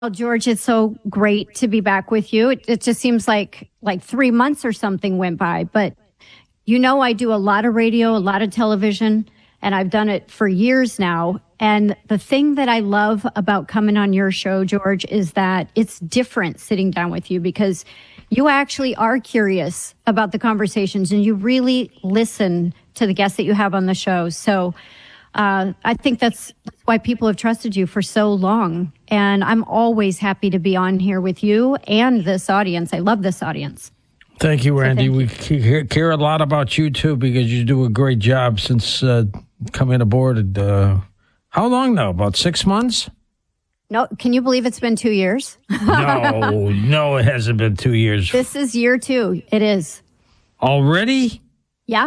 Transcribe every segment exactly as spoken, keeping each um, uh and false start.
Well, George, it's so great to be back with you. It, it just seems like like three months or something went by, but you know, I do a lot of radio, a lot of television, and I've done it for years now. And the thing that I love about coming on your show, George, is that it's different sitting down with you because you actually are curious about the conversations and you really listen to the guests that you have on the show. So uh, I think that's, that's why people have trusted you for so long. And I'm always happy to be on here with you and this audience. I love this audience. Thank you, Randy. So thank you. We hear, care a lot about you, too, because you do a great job since uh, coming aboard. Uh, how long now? About six months? No, can you believe it's been two years? no, no, it hasn't been two years. This is year two. It is. Already? Yeah.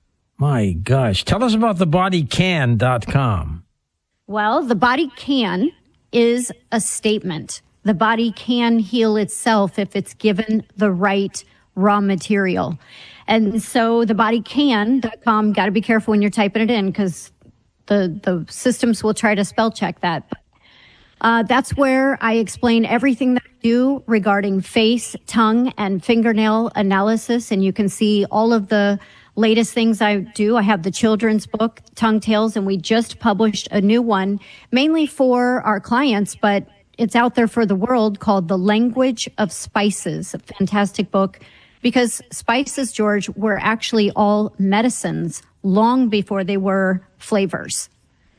My gosh. Tell us about the body can dot com. Well, the body can is a statement. The body can heal itself if it's given the right raw material. And so the body can dot com, got to be careful when you're typing it in because the, the systems will try to spell check that. Uh, that's where I explain everything that I do regarding face, tongue, and fingernail analysis. And you can see all of the latest things I do. I have the children's book, Tongue Tales, and we just published a new one, mainly for our clients, but it's out there for the world, called The Language of Spices, a fantastic book, because spices, George, were actually all medicines long before they were flavors.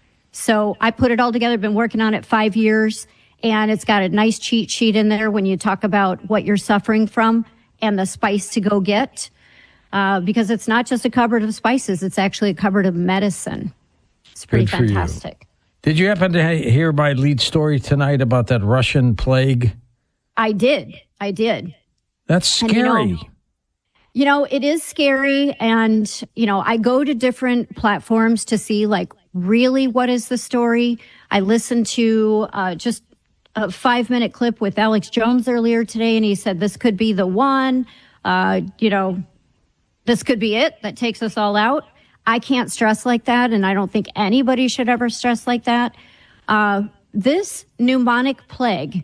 So I put it all together, been working on it five years, and it's got a nice cheat sheet in there when you talk about what you're suffering from and the spice to go get. Uh, because it's not just a cupboard of spices, it's actually a cupboard of medicine. It's pretty Good for you. fantastic. Did you happen to ha- hear my lead story tonight about that Russian plague? I did. I did. That's scary. You know, you know, it is scary. And, you know, I go to different platforms to see, like, really what is the story. I listened to uh, just a five minute clip with Alex Jones earlier today, and he said this could be the one, uh, you know, this could be it that takes us all out. I can't stress like that, and I don't think anybody should ever stress like that. Uh, this pneumonic plague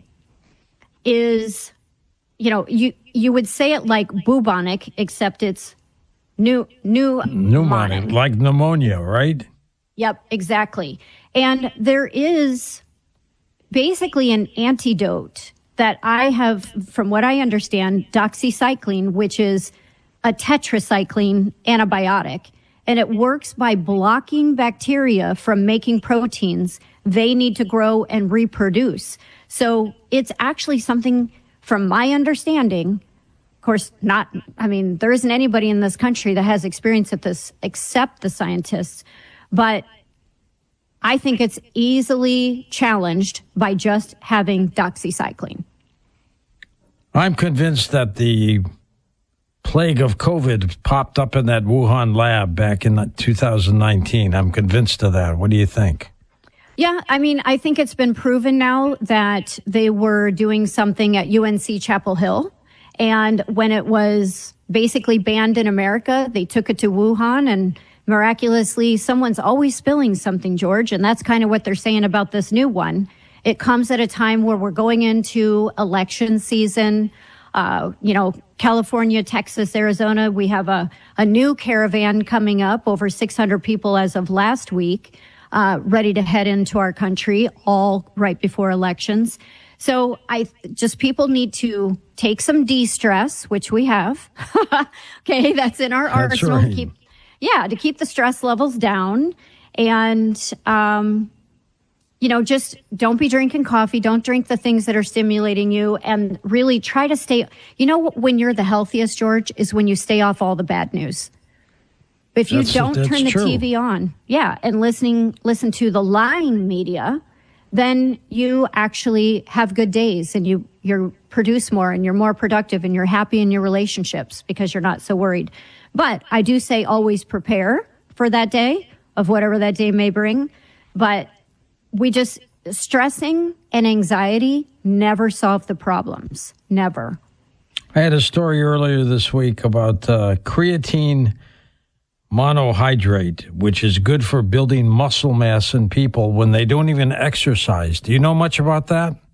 is, you know, you you would say it like bubonic, except it's new new pneumonic, like pneumonia, right? Yep, exactly. And there is basically an antidote that I have, from what I understand, doxycycline, which is a tetracycline antibiotic. And it works by blocking bacteria from making proteins they need to grow and reproduce. So it's actually something, from my understanding, of course, not, I mean, there isn't anybody in this country that has experience at this except the scientists, but I think it's easily challenged by just having doxycycline. I'm convinced that the plague of COVID popped up in that Wuhan lab back in two thousand nineteen. I'm convinced of that. What do you think? Yeah, I mean, I think it's been proven now that they were doing something at U N C Chapel Hill. And when it was basically banned in America, they took it to Wuhan, and miraculously, someone's always spilling something, George. And that's kind of what they're saying about this new one. It comes at a time where we're going into election season. Uh, you know, California, Texas, Arizona, we have a, a new caravan coming up, over six hundred people as of last week, uh, ready to head into our country, all right before elections. So I just, people need to take some de-stress, which we have. Okay, that's in our That's arsenal. right. To keep, yeah, to keep the stress levels down. And, um, you know, just don't be drinking coffee. Don't drink the things that are stimulating you, and really try to stay. You know, when you're the healthiest, George, is when you stay off all the bad news. If you That's- don't that's turn the true. T V on, yeah, and listening, listen to the lying media, then you actually have good days, and you, you produce more, and you're more productive, and you're happy in your relationships because you're not so worried. But I do say always prepare for that day, of whatever that day may bring. But we just, stressing and anxiety never solve the problems. Never. I had a story earlier this week about uh, creatine monohydrate, which is good for building muscle mass in people when they don't even exercise. Do you know much about that?